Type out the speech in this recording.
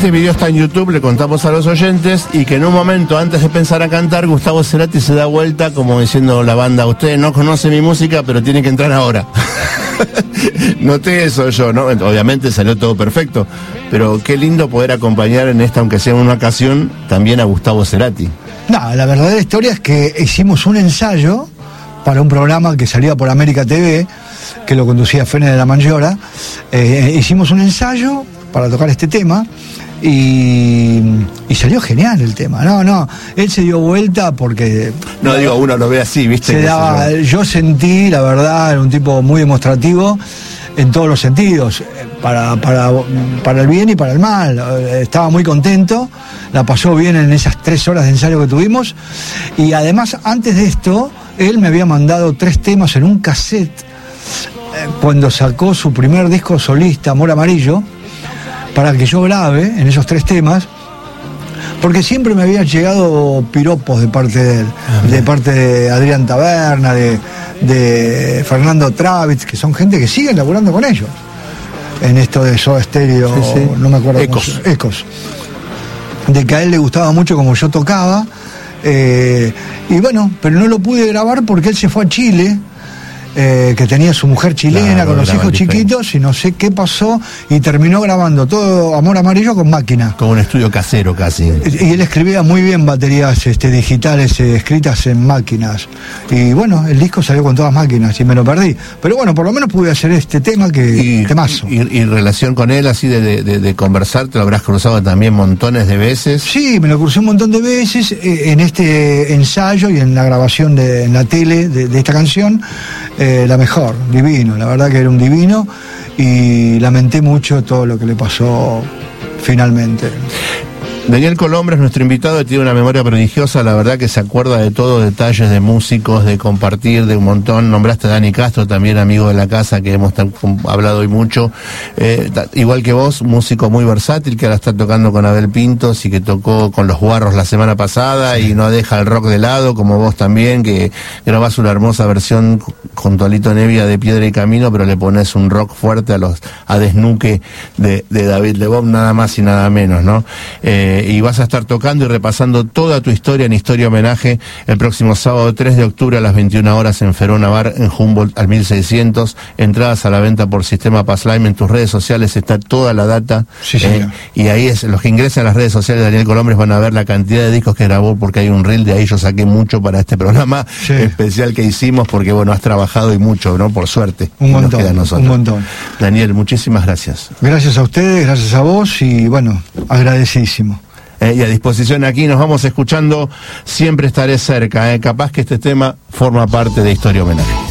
Este video está en YouTube, le contamos a los oyentes, y que en un momento antes de pensar a cantar, Gustavo Cerati se da vuelta como diciendo la banda: ustedes no conocen mi música, pero tienen que entrar ahora. Noté eso yo, ¿no? Obviamente salió todo perfecto, pero qué lindo poder acompañar en esta, aunque sea en una ocasión, también a Gustavo Cerati. No, la verdadera historia es que hicimos un ensayo para un programa que salía por América TV, que lo conducía Fene de la Mangiora. Hicimos un ensayo para tocar este tema y salió genial el tema. No, él se dio vuelta porque... No, digo, uno lo ve así, ¿viste? Yo sentí, la verdad, era un tipo muy demostrativo en todos los sentidos, para el bien y para el mal. Estaba muy contento, la pasó bien en esas 3 horas de ensayo que tuvimos, y además, antes de esto, él me había mandado 3 temas en un cassette cuando sacó su primer disco solista, Amor Amarillo, para que yo grabe en esos 3 temas, porque siempre me habían llegado piropos de parte de él, de parte de Adrián Taberna, de Fernando Travitz, que son gente que siguen laburando con ellos en esto de Soda Stereo, sí. No me acuerdo. Ecos. De que a él le gustaba mucho como yo tocaba, y bueno, pero no lo pude grabar porque él se fue a Chile, que tenía su mujer chilena, claro, con los hijos chiquitos, y no sé qué pasó, y terminó grabando todo Amor Amarillo con máquina. Con un estudio casero casi. Y él escribía muy bien baterías digitales, escritas en máquinas. Y bueno, el disco salió con todas máquinas y me lo perdí. Pero bueno, por lo menos pude hacer este tema temazo. Y relación con él, así de conversar, ¿te lo habrás cruzado también montones de veces? Sí, me lo crucé un montón de veces en este ensayo y en la grabación en la tele de esta canción. La mejor, divino, la verdad que era un divino, y lamenté mucho todo lo que le pasó finalmente. Daniel Colombres, nuestro invitado, tiene una memoria prodigiosa, la verdad que se acuerda de todos detalles de músicos, de compartir, de un montón. Nombraste a Dani Castro, también amigo de la casa, que hemos hablado hoy mucho. Igual que vos, músico muy versátil, que ahora está tocando con Abel Pintos y que tocó con Los Guarros la semana pasada, sí. Y no deja el rock de lado, como vos también, que grabás una hermosa versión con Tolito Nevia de Piedra y Camino, pero le pones un rock fuerte a Desnuque de David Lebón, nada más y nada menos, ¿no? Y vas a estar tocando y repasando toda tu historia en Historia Homenaje el próximo sábado 3 de octubre a las 21 horas en Ferona Bar, en Humboldt al 1600. Entradas a la venta por sistema Passlime. En tus redes sociales está toda la data, sí, y ahí los que ingresan a las redes sociales de Daniel Colombres van a ver la cantidad de discos que grabó, porque hay un reel de ahí. Yo saqué mucho para este programa especial que hicimos, porque bueno, has trabajado y mucho, ¿no? Por suerte. Un montón. Daniel, muchísimas gracias. Gracias a ustedes, gracias a vos, y bueno, agradecidísimo. Y a disposición aquí, nos vamos escuchando. Siempre estaré cerca, capaz que este tema forma parte de Historia Homenaje.